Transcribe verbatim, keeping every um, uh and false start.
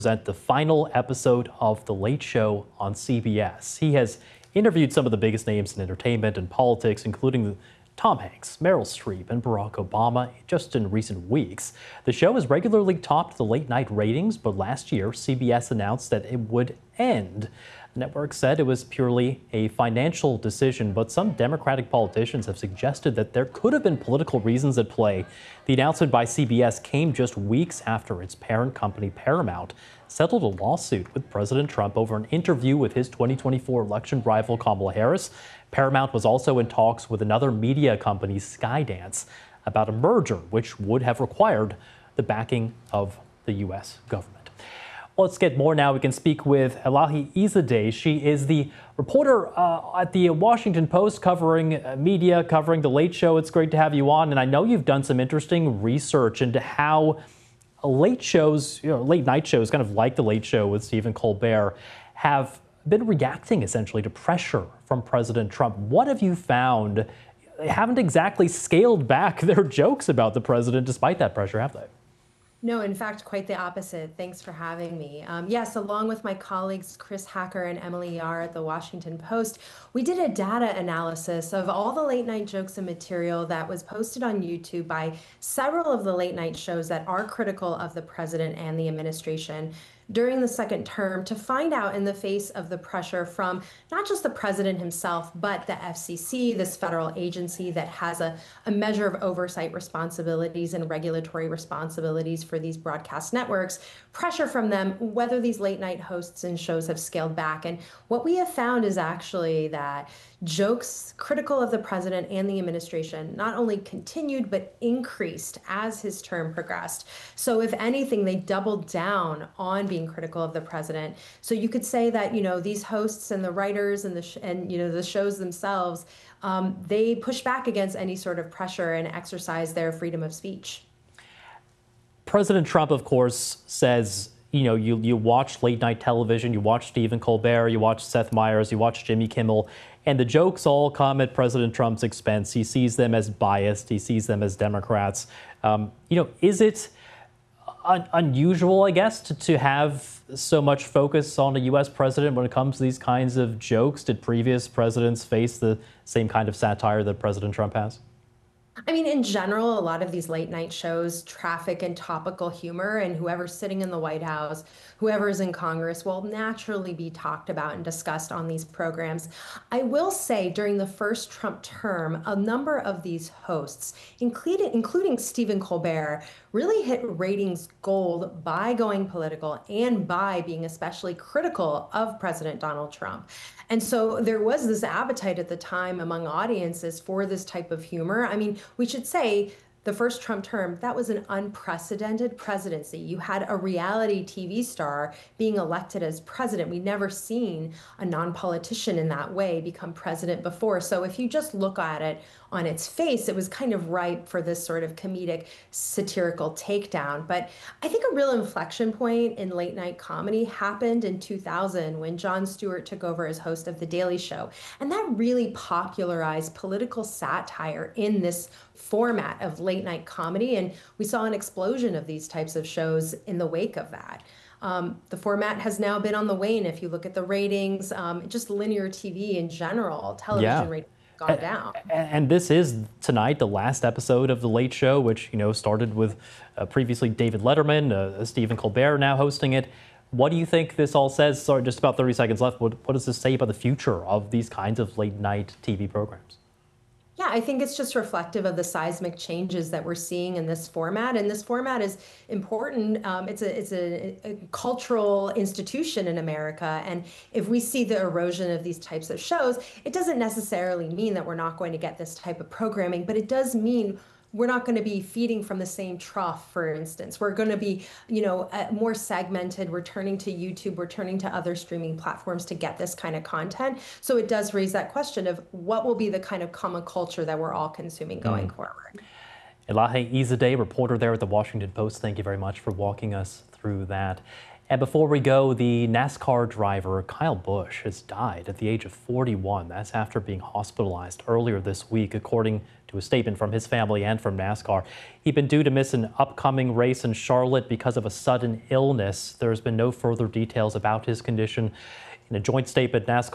Present the final episode of The Late Show on C B S. He has interviewed some of the biggest names in entertainment and politics, including Tom Hanks, Meryl Streep, and Barack Obama just in recent weeks. The show has regularly topped the late night ratings, but last year C B S announced that it would end. The network said it was purely a financial decision, but some Democratic politicians have suggested that there could have been political reasons at play. The announcement by C B S came just weeks after its parent company, Paramount, settled a lawsuit with President Trump over an interview with his twenty twenty-four election rival Kamala Harris. Paramount was also in talks with another media company, Skydance, about a merger which would have required the backing of the U S government. Let's get more now. We can speak with Elahi Izadeh. She is the reporter uh, at the Washington Post covering uh, media, covering The Late Show. It's great to have you on. And I know you've done some interesting research into how late shows, you know, late night shows, kind of like The Late Show with Stephen Colbert, have been reacting essentially to pressure from President Trump. What have you found? They haven't exactly scaled back their jokes about the president despite that pressure, have they? No, in fact, quite the opposite. Thanks for having me. Um, yes, along with my colleagues Chris Hacker and Emily Yar at the Washington Post, we did a data analysis of all the late night jokes and material that was posted on YouTube by several of the late night shows that are critical of the president and the administration during the second term, to find out, in the face of the pressure from not just the president himself, but the F C C, this federal agency that has a, a measure of oversight responsibilities and regulatory responsibilities for these broadcast networks, pressure from them, whether these late night hosts and shows have scaled back. And what we have found is actually that jokes critical of the president and the administration not only continued, but increased as his term progressed. So if anything, they doubled down on being critical of the president. So you could say that, you know, these hosts and the writers and the sh- and you know the shows themselves, um, they push back against any sort of pressure and exercise their freedom of speech. President Trump, of course, says, you know, you, you watch late night television, you watch Stephen Colbert, you watch Seth Meyers, you watch Jimmy Kimmel, and the jokes all come at President Trump's expense. He sees them as biased. He sees them as Democrats. Um, you know, is it un- unusual, I guess, to, to have so much focus on a U S president when it comes to these kinds of jokes? Did previous presidents face the same kind of satire that President Trump has? I mean, in general, a lot of these late night shows traffic in topical humor, and whoever's sitting in the White House, whoever's in Congress will naturally be talked about and discussed on these programs. I will say during the first Trump term, a number of these hosts, including, including Stephen Colbert, really hit ratings gold by going political and by being especially critical of President Donald Trump. And so there was this appetite at the time among audiences for this type of humor. I mean, we should say the first Trump term, that was an unprecedented presidency. You had a reality T V star being elected as president. We'd never seen a non-politician in that way become president before. So if you just look at it on its face, it was kind of ripe for this sort of comedic, satirical takedown. But I think a real inflection point in late night comedy happened in two thousand when Jon Stewart took over as host of The Daily Show. And that really popularized political satire in this format of late night comedy. And we saw an explosion of these types of shows in the wake of that. Um, the format has now been on the wane. If you look at the ratings, um, just linear T V in general, television Yeah. ratings have gone down. And this is tonight the last episode of The Late Show, which, you know, started with uh, previously David Letterman, uh, Stephen Colbert now hosting it. What do you think this all says? Sorry, just about thirty seconds left. What, what does this say about the future of these kinds of late night T V programs? Yeah, I think it's just reflective of the seismic changes that we're seeing in this format. And this format is important. Um, it's a it's a, a cultural institution in America. And if we see the erosion of these types of shows, it doesn't necessarily mean that we're not going to get this type of programming, but it does mean we're not going to be feeding from the same trough, for instance. We're going to be, you know, uh, more segmented. We're turning to YouTube. We're turning to other streaming platforms to get this kind of content. So it does raise that question of what will be the kind of common culture that we're all consuming going mm. forward. Elahi Izadeh, reporter there at the Washington Post. Thank you very much for walking us through that. And before we go, the NASCAR driver Kyle Busch has died at the age of forty-one. That's after being hospitalized earlier this week, according to to a statement from his family and from NASCAR. He'd been due to miss an upcoming race in Charlotte because of a sudden illness. There's been no further details about his condition. In a joint statement, NASCAR